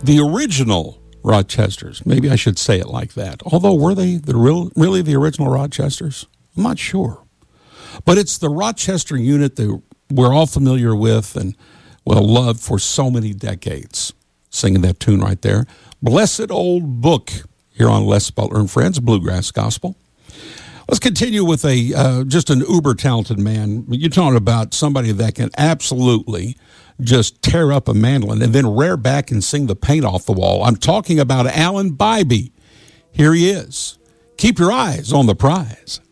the original Rochesters. Maybe I should say it like that. Although, were they really the original Rochesters? I'm not sure. But it's the Rochester unit that we're all familiar with and loved for so many decades. Singing that tune right there. Blessed Old Book here on Les Butler and Friends, Bluegrass Gospel. Let's continue with just an uber-talented man. You're talking about somebody that can absolutely just tear up a mandolin and then rear back and sing the paint off the wall. I'm talking about Alan Bybee. Here he is. Keep your eyes on the prize.